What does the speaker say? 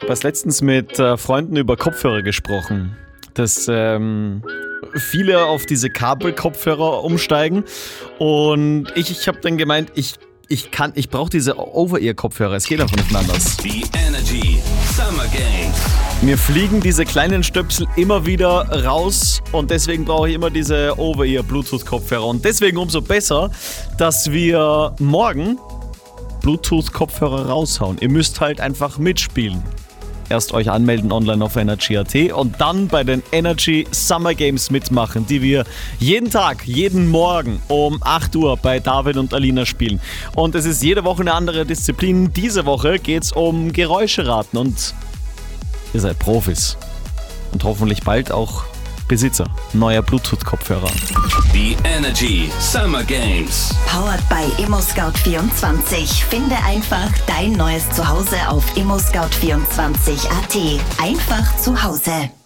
Was letztens mit Freunden über Kopfhörer gesprochen, dass viele auf diese Kabelkopfhörer umsteigen und ich habe dann gemeint, ich brauche diese Over-Ear-Kopfhörer, es geht einfach nicht mehr anders. Die Energy Summer Games. Mir fliegen diese kleinen Stöpsel immer wieder raus und deswegen brauche ich immer diese Over-Ear-Bluetooth-Kopfhörer und deswegen umso besser, dass wir morgen Bluetooth-Kopfhörer raushauen. Ihr müsst halt einfach mitspielen. Erst euch anmelden online auf Energy.at und dann bei den Energy Summer Games mitmachen, die wir jeden Tag, jeden Morgen um 8 Uhr bei David und Alina spielen. Und es ist jede Woche eine andere Disziplin. Diese Woche geht es um Geräuscheraten und ihr seid Profis. Und hoffentlich bald auch Besitzer neuer Bluetooth-Kopfhörer. Die Energy Summer Games. Powered by ImmoScout24. Finde einfach dein neues Zuhause auf ImmoScout24.at. Einfach zu Hause.